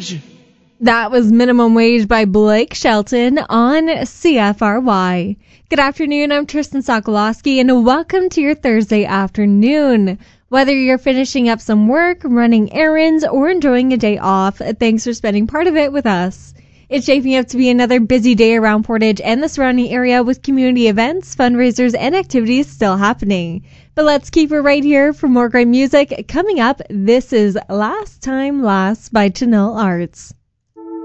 wage. That was Minimum Wage by Blake Shelton on CFRY. Good afternoon, I'm Tristan Sokolowski, and welcome to your Thursday afternoon. Whether you're finishing up some work, running errands, or enjoying a day off, thanks for spending part of it with us. It's shaping up to be another busy day around Portage and the surrounding area with community events, fundraisers, and activities still happening. But let's keep it right here for more great music. Coming up, this is Last Time Last by Chanel Arts.